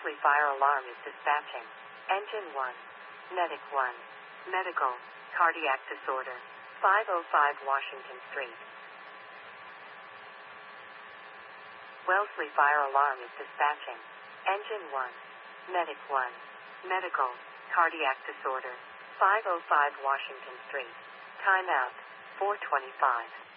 Wellesley Fire Alarm is dispatching. Engine 1. Medic 1. Medical. Cardiac disorder. 505 Washington Street. Wellesley Fire Alarm is dispatching. Engine 1. Medic 1. Medical. Cardiac disorder. 505 Washington Street. Timeout. 4:25.